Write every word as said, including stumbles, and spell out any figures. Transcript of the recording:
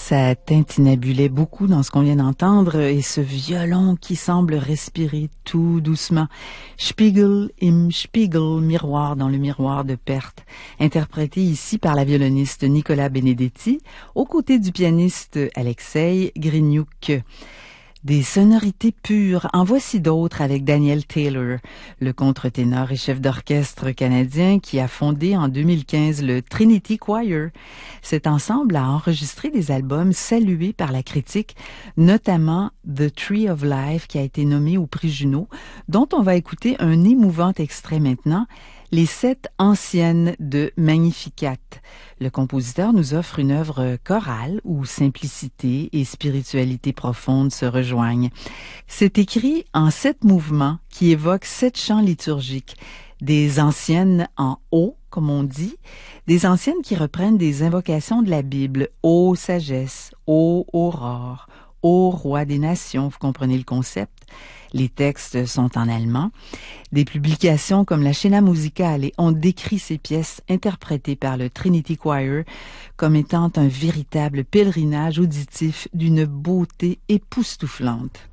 Ça tintinabulait beaucoup dans ce qu'on vient d'entendre et ce violon qui semble respirer tout doucement. Spiegel im Spiegel, miroir dans le miroir de Pärt, interprété ici par la violoniste Nicola Benedetti, aux côtés du pianiste Alexei Grignouk. Des sonorités pures, en voici d'autres avec Daniel Taylor, le contre-ténor et chef d'orchestre canadien qui a fondé en deux mille quinze le Trinity Choir. Cet ensemble a enregistré des albums salués par la critique, notamment The Tree of Life qui a été nommé au prix Juno, dont on va écouter un émouvant extrait maintenant, Les sept anciennes de Magnificat. Le compositeur nous offre une œuvre chorale où simplicité et spiritualité profonde se rejoignent. C'est écrit en sept mouvements qui évoquent sept chants liturgiques, des anciennes en haut, comme on dit, des anciennes qui reprennent des invocations de la Bible, ô sagesse, ô aurore, ô roi des nations, vous comprenez le concept. Les textes sont en allemand. Des publications comme la Scena Musicale ont décrit ces pièces interprétées par le Trinity Choir comme étant un véritable pèlerinage auditif d'une beauté époustouflante.